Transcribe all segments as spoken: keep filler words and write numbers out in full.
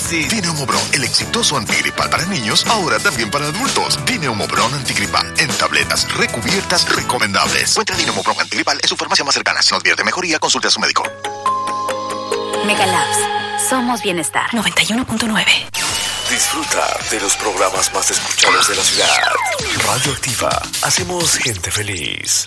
sí. Dineumobron, el exitoso antigripal para niños, ahora también para adultos. Dineumobron antigripal, en tabletas recubiertas recomendables. Encuentra Dineumobron antigripal en su farmacia más cercana. Si no advierte mejoría, consulte a su médico. Megalabs. Somos bienestar. noventa y uno punto nueve. Disfruta de los programas más escuchados de la ciudad. Radioactiva. Hacemos gente feliz.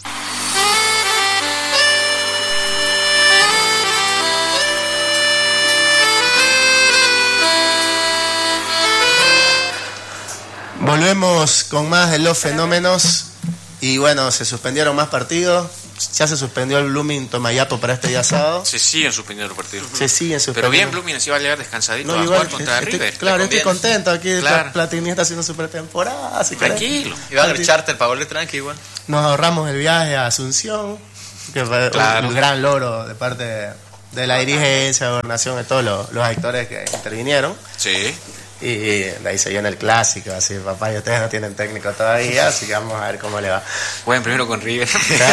Volvemos con más de los fenómenos. Y bueno, se suspendieron más partidos. Ya se suspendió el Blooming Tomayapo para este día sábado. Se siguen suspendiendo los partidos. Se siguen suspendiendo. Pero bien, Blooming se va a llegar descansadito no, a igual, jugar contra estoy, River. Claro, estoy contento. Aquí claro. Platini está haciendo su pretemporada. Tranquilo. Y va a haber charter para volver tranqui igual. Nos ahorramos el viaje a Asunción, que fue claro. un, un gran logro de parte de, de la dirigencia, de gobernación, de todos los, los actores que intervinieron. Sí. Y de ahí se viene el clásico, así, papá, y ustedes no tienen técnico todavía, así que vamos a ver cómo le va. Jueguen primero con River.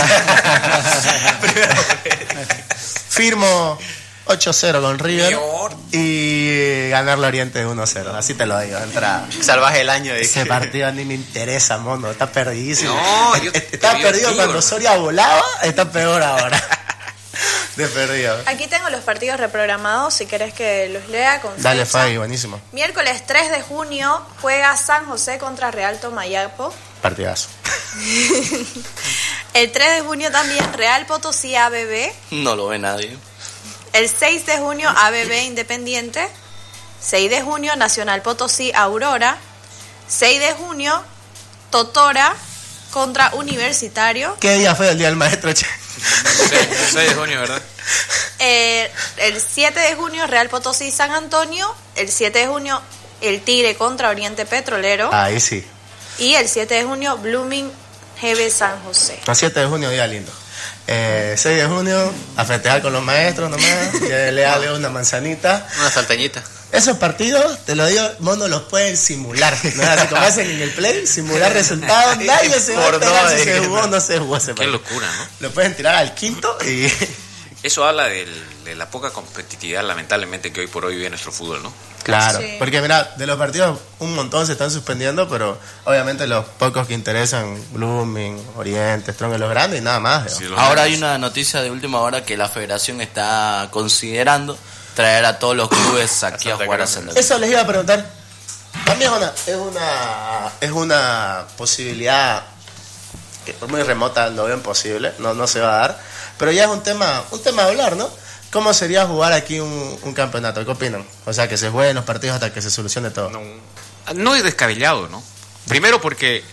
Firmo ocho cero con River y ganar la Oriente uno cero, así te lo digo, entra. Salvaje el año. Ese dije. Partido ni me interesa, mono, está perdidísimo. No, yo, está perdido tío, cuando Soria volaba, está peor ahora. De perdido. Aquí tengo los partidos reprogramados, si querés que los lea con fecha. Dale, Fabi, buenísimo. Miércoles tres de junio juega San José contra Real Tomayapo. Partidazo. El tres de junio también Real Potosí A B B. No lo ve nadie. El seis de junio A B B Independiente. seis de junio Nacional Potosí Aurora. seis de junio Totora contra Universitario. ¿Qué día fue el día del maestro, che? El seis de junio, ¿verdad? Eh, el siete de junio Real Potosí San Antonio. El siete de junio el Tigre contra Oriente Petrolero. Ahí sí. Y el siete de junio Blooming G B San José. El siete de junio, día lindo. Eh, seis de junio a festejar con los maestros nomás. Que le dale una manzanita. Una salteñita. Esos partidos, te lo digo, mono, los pueden simular, ¿no? Así como hacen en el Play, simular resultados, nadie se va a enterar si se jugó o no se jugó ese partido. Qué locura, ¿no? Lo pueden tirar al quinto y... Eso habla del, de la poca competitividad, lamentablemente, que hoy por hoy vive nuestro fútbol, ¿no? Claro, sí. Porque mira, de los partidos un montón se están suspendiendo, pero obviamente los pocos que interesan, Blooming, Oriente, Strong, los grandes y nada más. Sí, ahora grandes. Hay una noticia de última hora que la federación está considerando traer a todos los clubes aquí a jugar a Santa Cruz. Eso les iba a preguntar. También es una, es una, es una posibilidad que por muy remota lo veo imposible, no, no se va a dar, pero ya es un tema, un tema a hablar, ¿no? ¿Cómo sería jugar aquí un, un campeonato? ¿Qué opinan? O sea, que se jueguen los partidos hasta que se solucione todo. No, no es descabellado, ¿no? Primero porque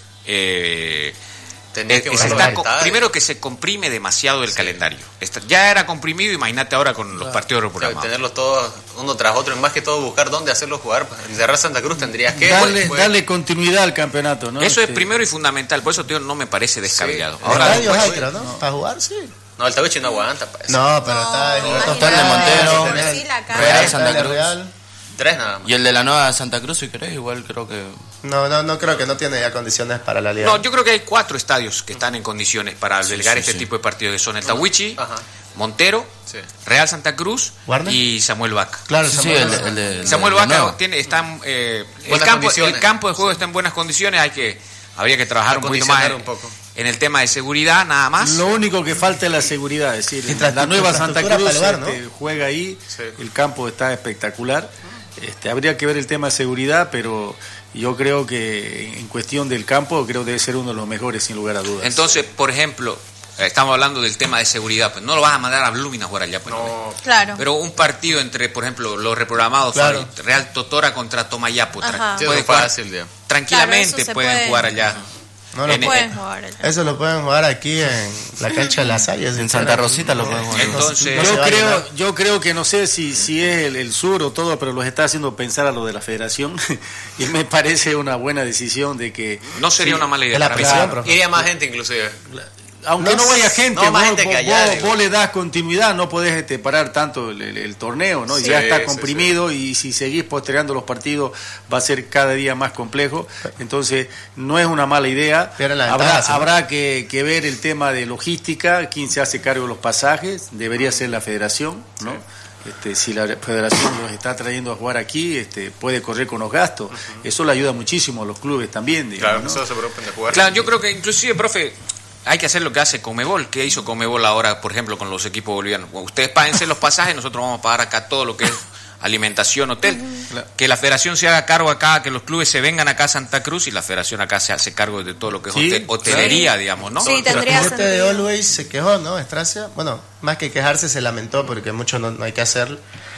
eh, eh, que está, co- primero que se comprime demasiado el sí. calendario. Está, ya era comprimido, imagínate ahora con los claro. partidos reprogramados. Tenerlos todos uno tras otro, más que todo buscar dónde hacerlos jugar. En Real Santa Cruz tendrías que darle, pues, darle continuidad al campeonato, ¿no? Eso este... es primero y fundamental, por eso tío, no me parece descabellado. Sí. Ahora después, hay, ¿no? no. Para jugar, sí. No, el Tawichi no aguanta para eso. No, pero está no, está, está el de Montero, sí, la Real Santa Cruz. Real. Tres nada más. Y el de la nueva Santa Cruz, si querés, igual creo que... No, no, no creo que no tiene ya condiciones para la liga. No, yo creo que hay cuatro estadios que están en condiciones para albergar sí, sí, este sí. tipo de partidos, que son el Tawichi, Montero, sí. Real Santa Cruz ¿Warner? Y Samuel Vaca. Claro, sí, Samuel, sí, el, el de, el Samuel de, Vaca no. tiene, está, eh, el, campo, el campo de juego sí. está en buenas condiciones, hay que, habría que trabajar un poquito más en, un poco. en el tema de seguridad, nada más. Lo único que falta es la seguridad, es decir, la nueva Santa Cruz lugar, ¿no? este, juega ahí, sí. el campo está espectacular. Este, habría que ver el tema de seguridad, pero yo creo que en cuestión del campo creo que debe ser uno de los mejores sin lugar a dudas. Entonces, por ejemplo, estamos hablando del tema de seguridad, pues no lo vas a mandar a Blooming a jugar allá, pues, no. no. Claro. Pero un partido entre, por ejemplo, los reprogramados, claro. Real Totora contra Tomayapo, tra- sí, pueden jugar, fácil, tranquilamente claro, pueden puede. jugar allá. No lo en, pueden en, jugar allá. Eso lo pueden jugar aquí en la cancha de las Salles. En Santa Rosita lo pueden jugar. Entonces, no yo, creo, yo creo que no sé si, si es el, el sur o todo, pero los está haciendo pensar a lo de la federación y me parece una buena decisión de que... No sería sí, una mala idea. La presión, claro. Iría más gente inclusive. Aunque no, no vaya gente, no, vos, gente vos, allá, vos, vos le das continuidad, no podés este, parar tanto el, el, el torneo, ¿no? Sí, ya está comprimido sí, sí. y si seguís postergando los partidos va a ser cada día más complejo, entonces no es una mala idea. Habrá, entrada, ¿sí? habrá que, que ver el tema de logística, quién se hace cargo de los pasajes, debería ser la federación, ¿no? Sí. Este, si la federación los está trayendo a jugar aquí, este, puede correr con los gastos. Uh-huh. Eso le ayuda muchísimo a los clubes también. Digamos, claro, ¿no? eso se preocupen de jugar. Claro, yo creo que inclusive, profe, hay que hacer lo que hace Conmebol. ¿Qué hizo Conmebol ahora, por ejemplo, con los equipos bolivianos? Ustedes páguense los pasajes, nosotros vamos a pagar acá todo lo que es alimentación, hotel. Uh-huh. Que la federación se haga cargo acá, que los clubes se vengan acá a Santa Cruz y la federación acá se hace cargo de todo lo que es sí, hotel, hotelería, sí. digamos, ¿no? Sí, tendría sentido. El de Always se quejó, ¿no? Estracia, bueno, más que quejarse se lamentó porque mucho no, no hay que hacer.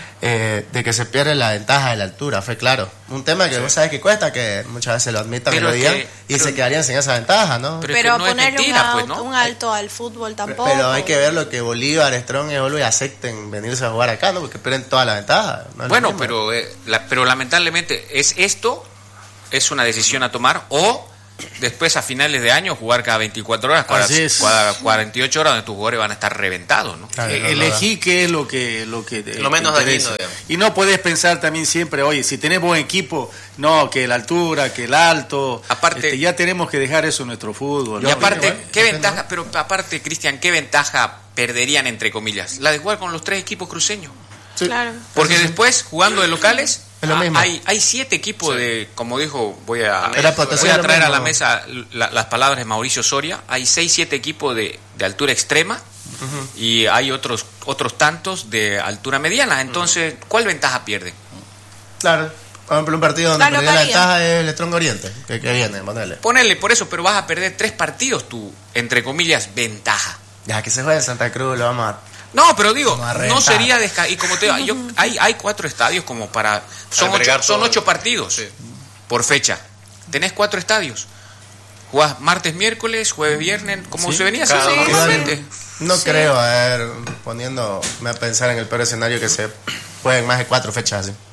Eh, de que se pierde la ventaja de la altura, fue claro. Un tema que sí. vos sabes que cuesta, que muchas veces lo admitan, pero lo digan, que, y pero, se quedarían sin esa ventaja, ¿no? Pero, pero no ponerle mentira, un, pues, ¿no? un alto al fútbol tampoco. Pero hay que ver lo que Bolívar, Strong y Always acepten venirse a jugar acá, ¿no? Porque pierden toda la ventaja. ¿No? Bueno, pero, eh, la, pero lamentablemente es esto, es una decisión a tomar, o después a finales de año jugar cada veinticuatro horas, cada, cada cuarenta y ocho horas donde tus jugadores van a estar reventados, ¿no? Claro, no, Elegí no, qué es lo que lo que lo menos dañino, y no podés pensar también siempre, oye, si tenés buen equipo, no, que la altura, que el alto, aparte este, ya tenemos que dejar eso en nuestro fútbol. Y ¿no? aparte, ¿no? ¿qué ventaja? Pero aparte, Cristian, ¿qué ventaja perderían entre comillas? La de jugar con los tres equipos cruceños. Sí. Claro. Porque después jugando de locales Ah, hay, hay siete equipos sí. de, como dijo, voy a, voy a traer a la mesa la, las palabras de Mauricio Soria, hay seis, siete equipos de, de altura extrema uh-huh. y hay otros otros tantos de altura mediana, entonces, ¿cuál ventaja pierde? Claro, por ejemplo, un partido donde la, la ventaja es el Strong Oriente, que, que viene, ponele. Ponele, por eso, pero vas a perder tres partidos tu, entre comillas, ventaja. Ya, que se juegue en Santa Cruz, lo vamos a... No, pero digo, no sería desca y como te digo, yo hay hay cuatro estadios como para son ocho, son ocho partidos sí. por fecha. Tenés cuatro estadios. Jugás martes, miércoles, jueves, viernes, como sí. se venía haciendo sí, normalmente. No sí. creo, a ver, poniéndome a pensar en el peor escenario que se jueguen más de cuatro fechas así.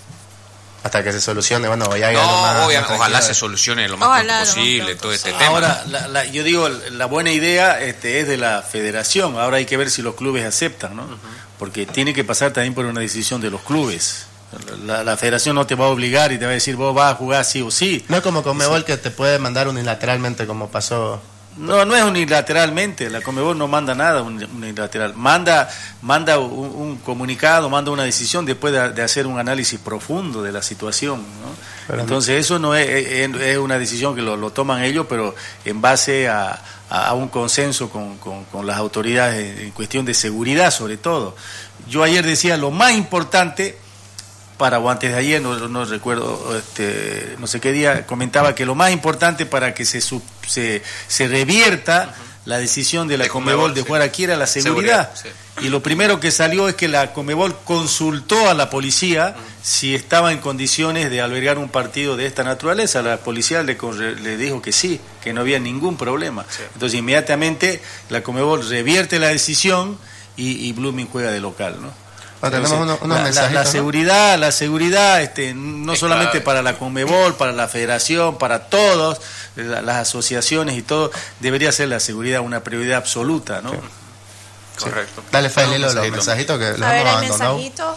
Hasta que se solucione, bueno, ya no, más, obvia, más ojalá se solucione lo más ojalá, pronto posible todo este sí. tema. Ahora, la, la, yo digo, la buena idea este, es de la federación. Ahora hay que ver si los clubes aceptan, ¿no? Uh-huh. Porque tiene que pasar también por una decisión de los clubes. La, la federación no te va a obligar y te va a decir, vos vas a jugar sí o sí. No es como Conmebol sí. que te puede mandar unilateralmente como pasó. No, no es unilateralmente, la Conmebol no manda nada unilateral, manda manda un, un comunicado, manda una decisión después de, de hacer un análisis profundo de la situación, ¿no? Pero entonces eso no es, es, es una decisión que lo, lo toman ellos, pero en base a, a, a un consenso con, con, con las autoridades en cuestión de seguridad sobre todo. Yo ayer decía lo más importante para, o antes de ayer, no, no recuerdo, este, no sé qué día, comentaba que lo más importante para que se sub, se, se revierta uh-huh. la decisión de la de Conmebol de jugar sí. aquí era la seguridad. seguridad sí. Y lo primero que salió es que la Conmebol consultó a la policía uh-huh. si estaba en condiciones de albergar un partido de esta naturaleza. La policía le, le dijo que sí, que no había ningún problema. Sí. Entonces inmediatamente la Conmebol revierte la decisión y, y Blooming juega de local, ¿no? Entonces, tenemos unos, unos la, la, la seguridad, la seguridad, este, no es solamente clave. Para la Conmebol, para la Federación, para todos, la, las asociaciones y todo, debería ser la seguridad una prioridad absoluta, ¿no? Sí. Correcto. Sí. Dale, Faililo, los mensajitos que los a ver, hemos hay abandonado. Mensajito.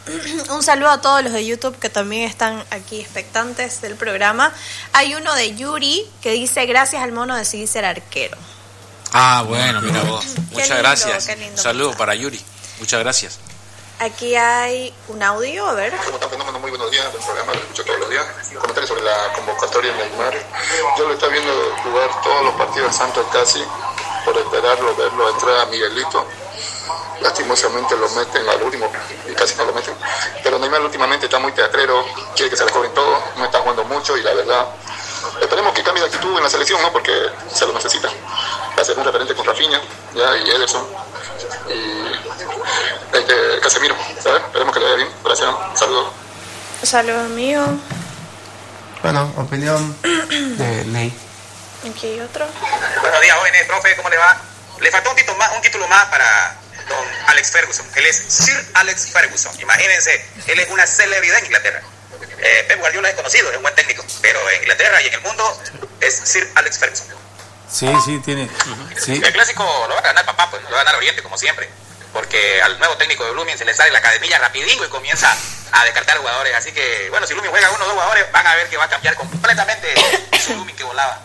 Un saludo a todos los de YouTube que también están aquí expectantes del programa. Hay uno de Yuri que dice: gracias al mono decidí ser arquero. Ah, bueno, mira vos. Muchas lindo, gracias. Un saludo para Yuri. Muchas gracias. Aquí hay un audio, a ver. ¿Cómo está, Fenómeno? Muy buenos días, el programa lo escucho todos los días. Comentarios sobre la convocatoria de Neymar. Yo lo estoy viendo jugar todos los partidos de Santos casi, por esperarlo, verlo entrar a Miguelito. Lastimosamente lo meten al último y casi no lo meten. Pero Neymar últimamente está muy teatrero, quiere que se le cobren todo, no está jugando mucho y la verdad, esperemos que cambie de actitud en la selección, ¿no? Porque se lo necesita. Va a ser un referente con Rafinha, ya, y Ederson. Y este, Casemiro, ¿sabes? Esperemos que le vaya bien. Gracias, saludos. Saludos, amigo. Bueno, opinión de Ney. Aquí hay otro. Buenos días, jóvenes, profe, ¿cómo le va? Le faltó un título más, un título más para don Alex Ferguson. Él es Sir Alex Ferguson. Imagínense, él es una celebridad en Inglaterra. Eh, Pep Guardiola es conocido, es un buen técnico, pero en Inglaterra y en el mundo es Sir Alex Ferguson. Sí, sí, tiene. Uh-huh. Sí. El clásico lo va a ganar papá, pues lo va a ganar Oriente, como siempre. Porque al nuevo técnico de Blooming se le sale la academia rapidingo y comienza a descartar jugadores. Así que, bueno, si Blooming juega uno o dos jugadores, van a ver que va a cambiar completamente su Blooming que volaba.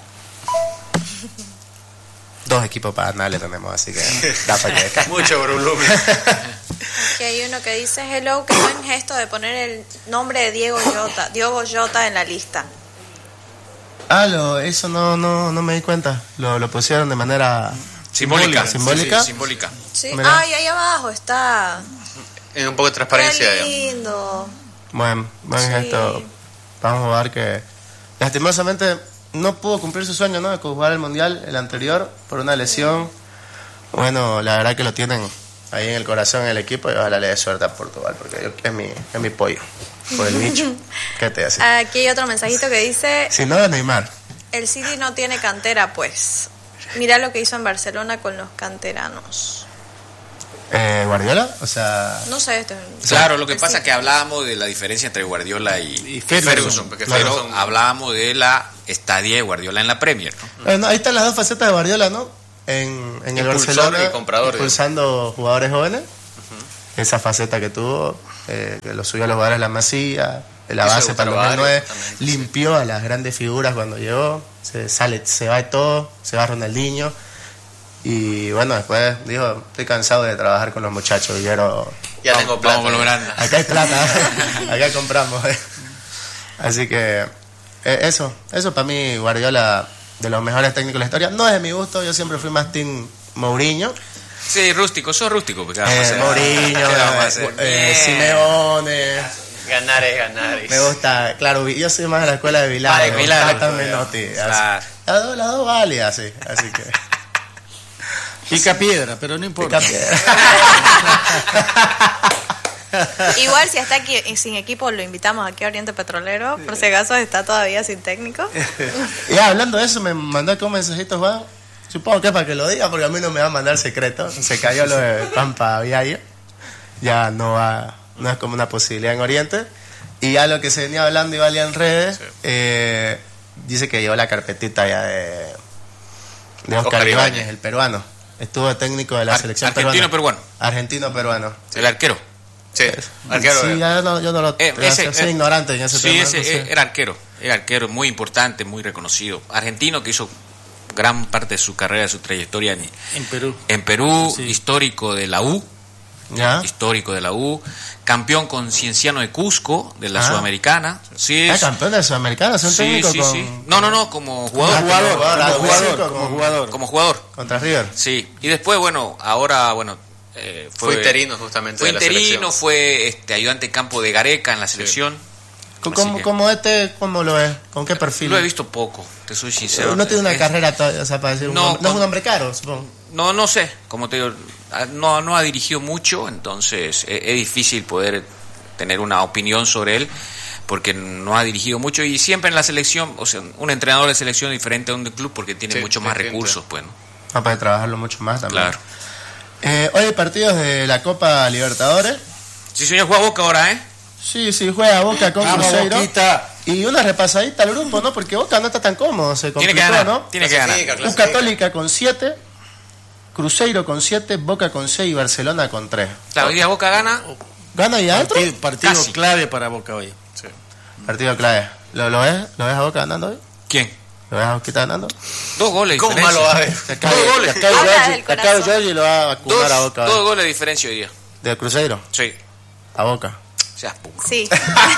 Dos equipos para ganarle tenemos, así que da para que descanse. Mucho Blooming. Aquí hay uno que dice, hello, qué buen gesto de poner el nombre de Diego Jota, Diego Jota en la lista. Ah, lo, eso no, no, no me di cuenta. Lo, lo pusieron de manera simbólica. Simbólica. Sí, sí, simbólica. Sí. Ah, y ahí abajo está. En un poco de transparencia. Qué lindo. Bueno, buen sí. gesto. Vamos a ver que lastimosamente no pudo cumplir su sueño, ¿no? De jugar el Mundial, el anterior, por una lesión. Bueno, la verdad que lo tienen ahí en el corazón el equipo y ojalá le dé suerte a Portugal, porque yo, es, mi, es mi pollo, por el bicho. ¿Qué te hace? Aquí hay otro mensajito que dice... Si no, es Neymar. El City no tiene cantera, pues. Mira lo que hizo en Barcelona con los canteranos. Eh, ¿Guardiola? O sea... No sé. Esto, claro, lo que pasa es que hablábamos de la diferencia entre Guardiola y, y Ferguson, Ferguson porque claro. Pero hablábamos de la estadía de Guardiola en la Premier, ¿no? Bueno, ahí están las dos facetas de Guardiola, ¿no? En, en el Barcelona, y comprador, impulsando jugadores jóvenes. Uh-huh. Esa faceta que tuvo, eh, que lo subió a los jugadores la Masía, la Eso base para el dos mil nueve, también, limpió sí. a las grandes figuras cuando llegó, se sale, se va de todo, se va Ronaldinho. Y bueno, después dijo, estoy cansado de trabajar con los muchachos, quiero... Ya vamos, tengo plata. Vamos eh. Acá hay plata, acá compramos. Eh. Así que eh, eso, eso para mí Guardiola, de los mejores técnicos de la historia. No es de mi gusto, yo siempre fui más team Mourinho. Sí, rústico, sos rústico. Porque eh, Mourinho, eh, eh, Simeone. Ganar es ganar. Me gusta, claro, yo soy más de la escuela de Villar. Vale, Villar. Las dos, las dos válidas, sí, así que... Pica piedra, pero no importa. Pica piedra. Igual si está aquí sin equipo lo invitamos aquí a Oriente Petrolero, por si acaso está todavía sin técnico. Ya hablando de eso, me mandó acá un mensajito, Juan. Supongo que es para que lo diga, porque a mí no me va a mandar secreto. Se cayó lo de Pampa Viallo. Ya no va, no es como una posibilidad en Oriente. Y ya lo que se venía hablando y valía en redes, sí. eh, dice que llevó la carpetita ya de, de Oscar, Oscar Ibáñez, Ibáñez, el peruano. Estuvo técnico de la Ar- selección argentino peruana. peruano. Argentino-peruano. El arquero. Sí, arquero. Sí, ya no, yo no lo eh, ese, soy eh, ignorante en ese sí, tema. Sí, ese no sé. era arquero. Era arquero muy importante, muy reconocido. Argentino que hizo gran parte de su carrera, de su trayectoria en, en Perú. En Perú, sí. histórico de la U. ¿Ya? Histórico de la U. Campeón con Cienciano de Cusco, de la ah. Sudamericana. Sí, es campeón de la Sudamericana, ¿son sí, técnico sí, con... sí. No, no, no, como jugador. Como jugador, como jugador, como, jugador, como, jugador. como jugador. Contra River. Sí, y después, bueno, ahora, bueno... Eh, fue, fue interino justamente fue de la interino, selección. fue este, ayudante de campo de Gareca en la selección. Sí. ¿Cómo, que... ¿Cómo este, cómo lo es? ¿Con qué perfil? Lo he visto poco, te soy sincero. No tiene una es... carrera todavía, o sea, para decir, no, un, no es un hombre caro, supongo. No, no sé, como te digo, no, no ha dirigido mucho, entonces es, es difícil poder tener una opinión sobre él, porque no ha dirigido mucho y siempre en la selección, o sea, un entrenador de selección es diferente a un de club porque tiene sí, mucho más recursos, pues, ¿no? Ah, para trabajarlo mucho más también. Claro. Eh, hoy hay partidos de la Copa Libertadores. Sí, señor, juega Boca ahora, ¿eh? Sí, sí, juega Boca con Vamos, Cruzeiro. Boquita. Y una repasadita al grupo, ¿no? Porque Boca no está tan cómodo, se complicó, tiene que ganar, ¿no? Tiene que ganar. U Católica con siete, Cruzeiro con siete, Boca con seis y Barcelona con tres. Claro, hoy día Boca gana. ¿Gana ya adentro? Partido, partido clave para Boca hoy. Sí. Partido clave. ¿Lo, lo ves? ¿Lo ves a Boca ganando hoy? ¿Quién? ¿Lo ves a Boquita ganando? Dos goles. ¿Cómo malo va a ver? Dos goles. Acá Giorgi lo va a vacunar dos, a Boca. Dos goles de diferencia hoy día. ¿De Cruzeiro? Sí. A Boca. Seas puro. Sí.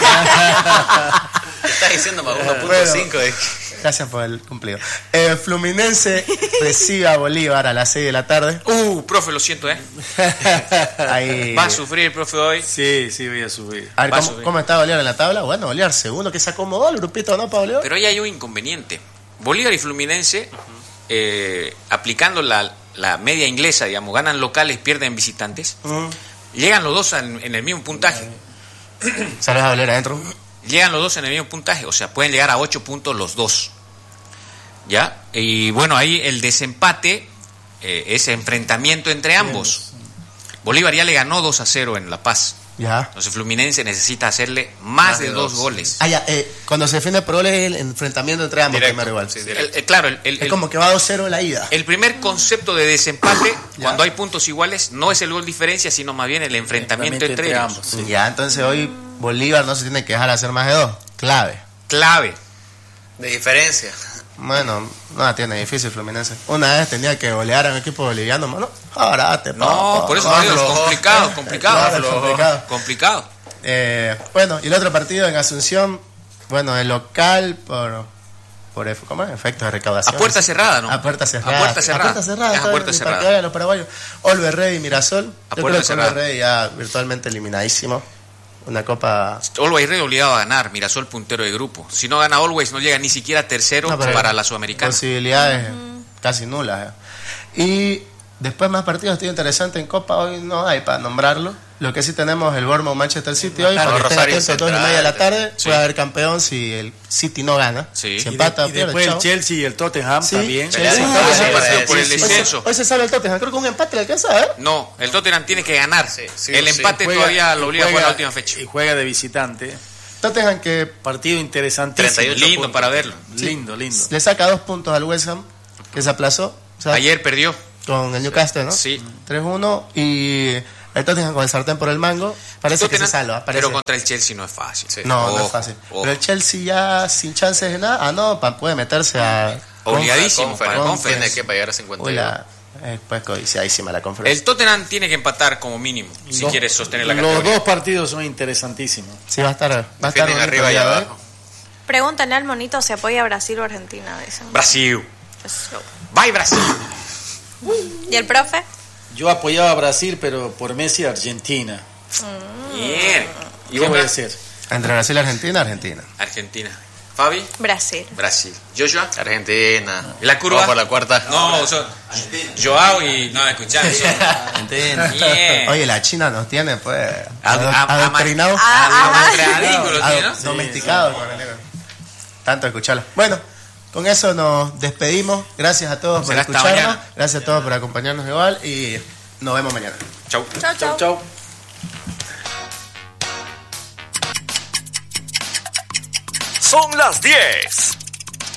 Estás diciendo más uno punto cinco. Bueno, gracias por el cumplido. Eh, Fluminense recibe a Bolívar a las seis de la tarde. Uh, profe, lo siento, ¿eh? Ahí... ¿Va a sufrir el profe hoy? Sí, sí, voy a subir. A ver, ¿cómo, ¿cómo está Bolívar en la tabla? Bueno, Bolívar segundo, que se acomodó el grupito, ¿no, para Bolívar? Pero ahí hay un inconveniente. Bolívar y Fluminense, uh-huh. eh, aplicando la, la media inglesa, digamos, ganan locales, pierden visitantes, uh-huh. llegan los dos en, en el mismo puntaje. Uh-huh. ¿Sales a Bolívar adentro? Llegan los dos en el mismo puntaje, o sea, pueden llegar a ocho puntos los dos. ¿Ya? Y bueno, ahí el desempate, eh, ese enfrentamiento entre ambos. Bolívar ya le ganó dos a cero en La Paz. Ya. Entonces Fluminense necesita hacerle más, más de, de dos, dos goles. Ah, ya, eh, cuando se defiende por goles el enfrentamiento entre ambos. Directo, primero igual. Sí, el, el, claro, el, el, es como que va dos cero en la ida. El primer concepto de desempate, cuando hay puntos iguales, no es el gol diferencia, sino más bien el enfrentamiento, el enfrentamiento entre, entre ellos. Ambos, sí. Ya, entonces hoy Bolívar no se tiene que dejar hacer más de dos. Clave. Clave. De diferencia. Bueno, no la tiene difícil Fluminense. Una vez tenía que golear a un equipo boliviano, mano. Ahora te No, por eso es complicado, complicado. Claro, complicado. Complicado. Eh, bueno, y el otro partido en Asunción, bueno, el local por, por ¿cómo es? Efectos de recaudación. A puerta cerrada, ¿no? A puerta cerrada. A puerta cerrada. A puerta cerrada. Es a puerta cerrada. De los paraguayos. Olver Rey y Mirasol. A Yo puerta creo que cerrada. Olver Rey ya virtualmente eliminadísimo. Una copa. Always Red obligado a ganar, Mirasol puntero de grupo. Si no gana Always, no llega ni siquiera tercero no, para la Sudamericana. Posibilidades uh-huh. casi nulas. Eh. Y después más partidos, estoy interesante en Copa. Hoy no hay para nombrarlo. Lo que sí tenemos el Bournemouth Manchester City hoy, para que estén atentos a dos y media de la tarde. Sí. Puede haber campeón si el City no gana. Sí. Si empata, y, de, y después pierde, el Chelsea y el Tottenham sí, también. Chelsea, sí, Tottenham, sí, sí, sí, por el descenso. Hoy, hoy se sabe el Tottenham, creo que un empate le alcanza, ¿eh? No, el Tottenham tiene que ganar. Sí, sí, el sí. empate Juega, todavía lo obliga juega, a jugar la última fecha. Y juega de visitante. Tottenham que partido interesantísimo. treinta y ocho lindo puntos. Para verlo. Sí. Lindo, lindo. Le saca dos puntos al West Ham, que se aplazó. O sea, ayer perdió. Con el Newcastle, ¿no? Sí. tres uno y el Tottenham con el sartén por el mango. Parece Tottenham, que se salva. Parece. Pero contra el Chelsea no es fácil. Sí. No, ojo, no es fácil. Ojo. Pero el Chelsea ya sin chances de nada. Ah, no, puede meterse a... Obligadísimo Confer, para Confer, tiene que pagar a cincuenta y uno. Es pues codiciadísima la conferencia. El Tottenham tiene que empatar como mínimo si los, quiere sostener la categoría. Los dos partidos son interesantísimos. Sí, va a estar, va a estar arriba y abajo. Pregúntenle al monito si apoya a Brasil o Argentina. Dicen. Brasil. Bye Brasil. ¿Y el profe? Yo apoyaba a Brasil, pero por Messi Argentina. Mm. Bien. ¿Y qué voy a hacer? Entre Brasil y Argentina, Argentina. Argentina. Fabi. Brasil. Brasil. Joshua. Argentina. ¿Y la curva? Vamos por la cuarta. No, son Joao y no escuchame. Argentina. Bien. Oye, la China nos tiene pues adoctrinados, domesticados. Tanto escucharlo. Bueno, con eso nos despedimos. Gracias a todos por escucharnos. Gracias a todos por acompañarnos igual y nos vemos mañana. Chau. Chau, chau. Chau. Son las diez